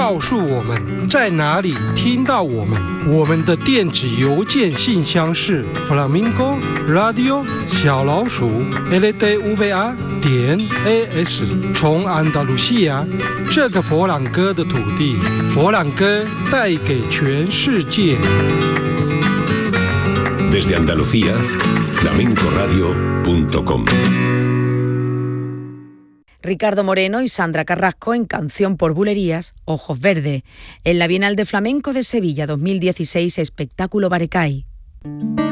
告诉我们在哪里听到我们。我们的电子邮件信箱是 flamingo radio_LDVA.AS。从安达卢西亚这个佛朗哥的土地，佛朗哥带给全世界。 Desde Andalucía, flamencoradio.com. Ricardo Moreno y Sandra Carrasco en Canción por Bulerías, Ojos Verdes, en la Bienal de Flamenco de Sevilla 2016, espectáculo Barecay.